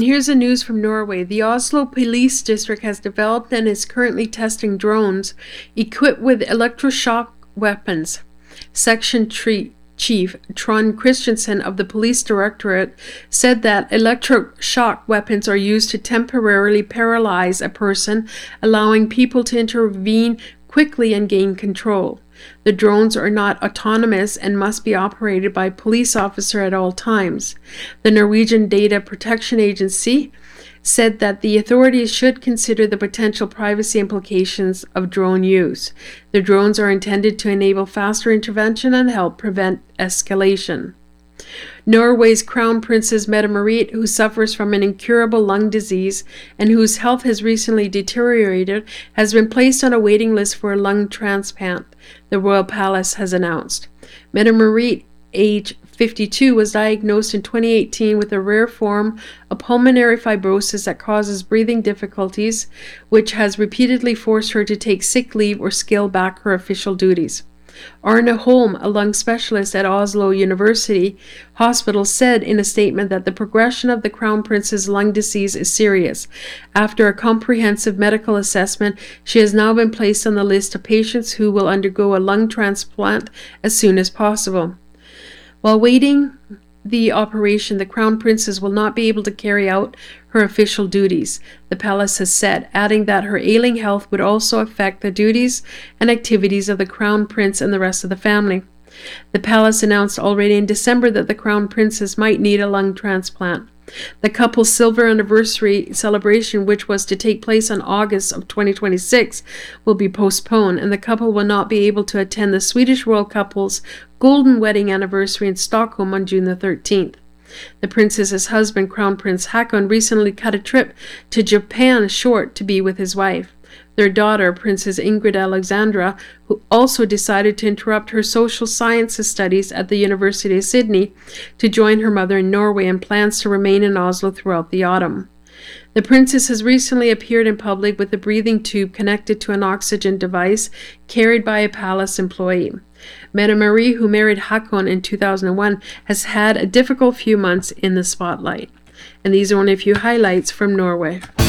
here's the news from Norway. The Oslo Police District has developed and is currently testing drones equipped with electroshock weapons. Section Chief Trond Christensen of the Police Directorate said that electroshock weapons are used to temporarily paralyze a person, allowing people to intervene quickly and gain control. The drones are not autonomous and must be operated by a police officer at all times. The Norwegian Data Protection Agency said that the authorities should consider the potential privacy implications of drone use. The drones are intended to enable faster intervention and help prevent escalation. Norway's Crown Princess Mette-Marit, who suffers from an incurable lung disease and whose health has recently deteriorated, has been placed on a waiting list for a lung transplant, the royal palace has announced. Mette-Marit, age 52, was diagnosed in 2018 with a rare form of pulmonary fibrosis that causes breathing difficulties, which has repeatedly forced her to take sick leave or scale back her official duties. Arne Holm, a lung specialist at Oslo University Hospital, said in a statement that the progression of the Crown Prince's lung disease is serious. After a comprehensive medical assessment, she has now been placed on the list of patients who will undergo a lung transplant as soon as possible. While waiting the operation, the Crown Princess will not be able to carry out her official duties, the palace has said, adding that her ailing health would also affect the duties and activities of the Crown Prince and the rest of the family. The palace announced already in December that the Crown Princess might need a lung transplant. The couple's silver anniversary celebration, which was to take place in August of 2026, will be postponed, and the couple will not be able to attend the Swedish royal couple's golden wedding anniversary in Stockholm on June the 13th. The princess's husband, Crown Prince Haakon, recently cut a trip to Japan short to be with his wife. Their daughter, Princess Ingrid Alexandra, who also decided to interrupt her social sciences studies at the University of Sydney to join her mother in Norway, and plans to remain in Oslo throughout the autumn. The princess has recently appeared in public with a breathing tube connected to an oxygen device carried by a palace employee. Mette-Marit, who married Haakon in 2001, has had a difficult few months in the spotlight. And these are only a few highlights from Norway.